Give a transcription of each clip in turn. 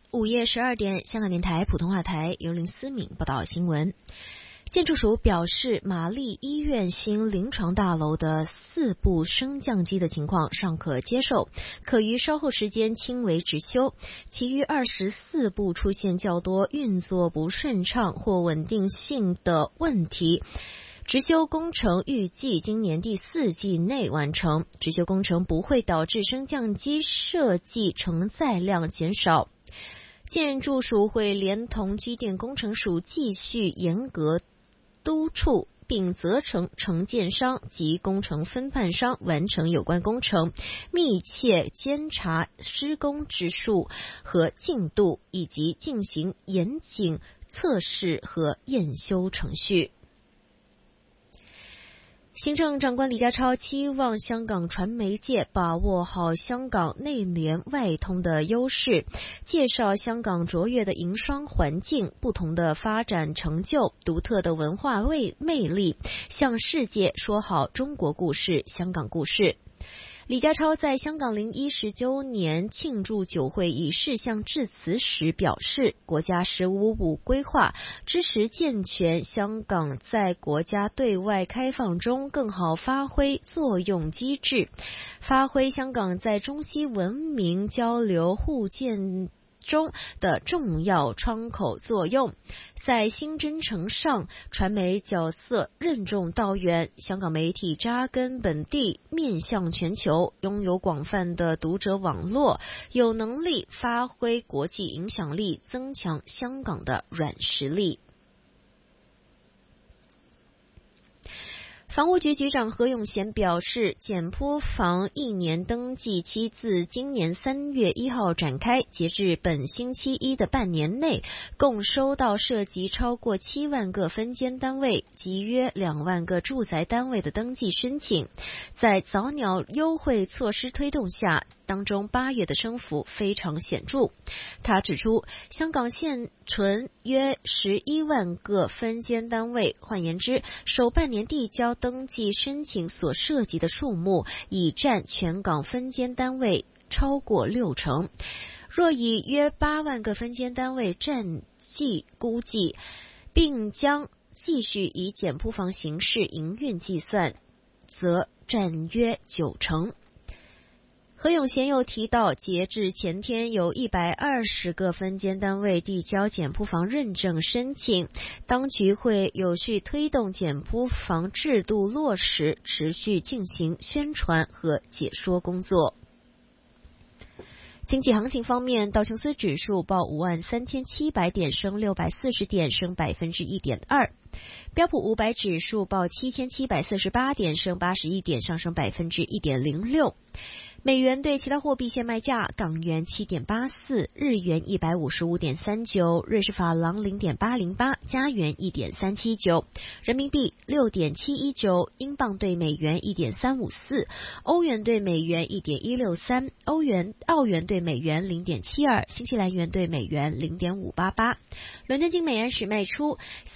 午夜12点，香港电台普通话台由林思敏报道新闻。建筑署表示，玛丽医院新临床大楼的4部升降机的情况尚可接受，可于稍后时间轻微执修。其余24部出现较多运作不顺畅或稳定性的问题。执修工程预计今年第4季内完成，执修工程不会导致升降机设计承载量减少。建筑署会连同机电工程署继续严格督促，并责成承建商及工程分判商完成有关工程，密切监察施工指数和进度，以及进行严谨测试和验修程序。行政长官李家超期望香港传媒界把握好香港内联外通的优势，介绍香港卓越的营商环境、不同的发展成就、独特的文化魅力，向世界说好中国故事、香港故事。李家超在香港0110周年庆祝酒会以事项致辞时表示，国家“15+5”规划支持健全香港在国家对外开放中更好发挥作用机制，发挥香港在中西文明交流互鉴中的重要窗口作用。在新征程上，传媒角色任重道远，香港媒体扎根本地，面向全球，拥有广泛的读者网络，有能力发挥国际影响力，增强香港的软实力。房屋局局长何永贤表示，简铺房1年登记期自今年3月1号展开，截至本星期一的半年内，共收到涉及超过7万个分间单位及约2万个住宅单位的登记申请。在早鸟优惠措施推动下，当中8月的升幅非常显著。他指出，香港现存约11万个分间单位，换言之，首半年递交登记申请所涉及的数目已占全港分间单位超过60%。若以约8万个分间单位占计估计，并将继续以简铺房形式营运计算，则占约90%。何永贤又提到，截至前天有120个分间单位递交简铺房认证申请，当局会有序推动简铺房制度落实，持续进行宣传和解说工作。经济行情方面，道琼斯指数报53700点，升640点，升1.2%；标普500指数报7748点，升81点，上升1.06%。美元对其他货币现卖价：港元7.84，日元155.39，瑞士法郎0.808，加元1.379，人民币6.719，英镑对美元1.354，欧元对美元1.163，澳元对美元0.72，新西兰元对美元0.588。伦敦金每安士卖出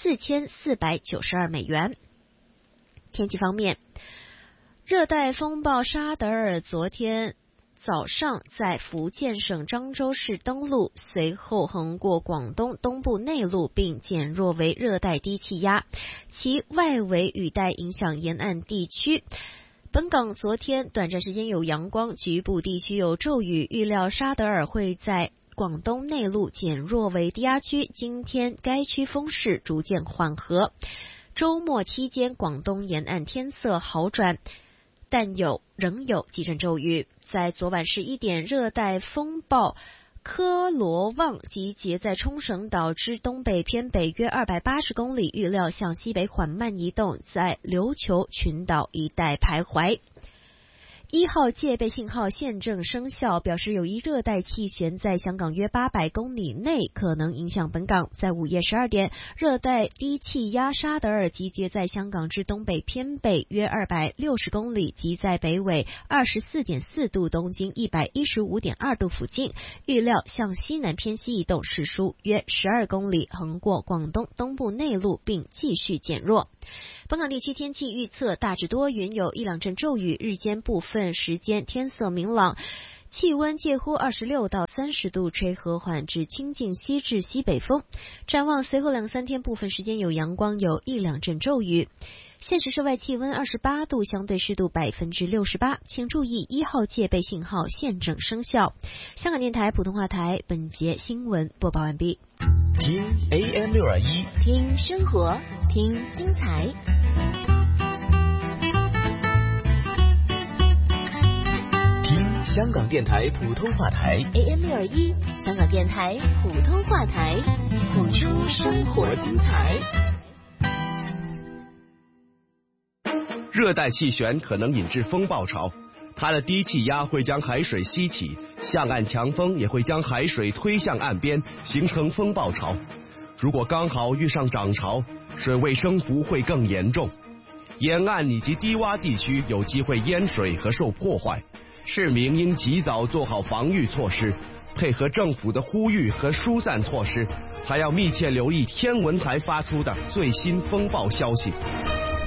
4492美元。天气方面，热带风暴沙德尔昨天早上在福建省漳州市登陆，随后横过广东东部内陆并减弱为热带低气压，其外围雨带影响沿岸地区。本港昨天短暂时间有阳光，局部地区有骤雨，预料沙德尔会在广东内陆减弱为低压区，今天该区风势逐渐缓和。周末期间广东沿岸天色好转，但仍有几阵骤雨。在昨晚11点，热带风暴科罗旺集结在冲绳岛之东北偏北约280公里，预料向西北缓慢移动，在琉球群岛一带徘徊。1号戒备信号现正生效，表示有一热带气旋在香港约800公里内可能影响本港。在午夜12点，热带低气压沙德尔集结在香港之东北偏北约260公里，即在北纬24.4度、东经115.2度附近，预料向西南偏西移动，时速约12公里，横过广东东部内陆并继续减弱。本港地区天气预测大致多云，有1-2阵骤雨，日间部分时间天色明朗。 气温介乎26到30度，吹和缓至清劲西至西北风。展望随后2-3天，部分时间有阳光，有1-2阵骤雨。现时室外气温28度，相对湿度68%，请注意1号戒备信号现正生效。香港电台普通话台本节新闻播报完毕。 听 AM621， 听生活，听精彩。 听香港电台普通话台 AM621，香港电台普通话台，谱出生活精彩。 热带气旋可能引致风暴潮，它的低气压会将海水吸起，向岸强风也会将海水推向岸边，形成风暴潮。如果刚好遇上涨潮，水位升幅会更严重，沿岸以及低洼地区有机会淹水和受破坏。市民应及早做好防御措施，配合政府的呼吁和疏散措施，还要密切留意天文台发出的最新风暴消息。